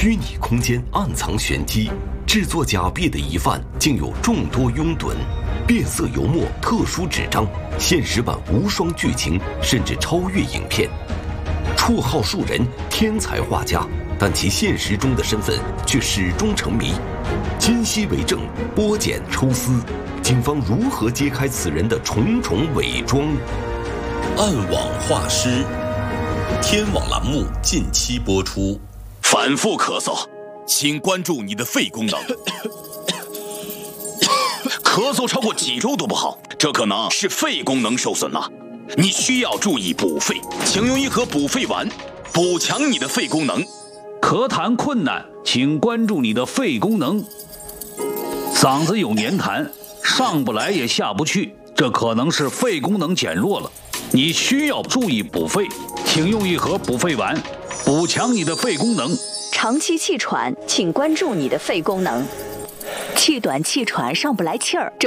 虚拟空间暗藏玄机，制作假币的疑犯竟有众多拥趸，变色油墨、特殊纸张，现实版无双剧情甚至超越影片。绰号树人，天才画家，但其现实中的身份却始终成谜。今夕为证，剥茧抽丝，警方如何揭开此人的重重伪装？ 暗网画师，天网栏目近期播出。 反复咳嗽，请关注你的肺功能。咳嗽超过几周都不好，这可能是肺功能受损了。你需要注意补肺，请用一盒补肺丸，补强你的肺功能。 咳痰困难，请关注你的肺功能。嗓子有黏痰，上不来也下不去，这可能是肺功能减弱了。你需要注意补肺，请用一盒补肺丸，补强你的肺功能。 长期气喘，请关注你的肺功能。气短气喘，上不来气儿。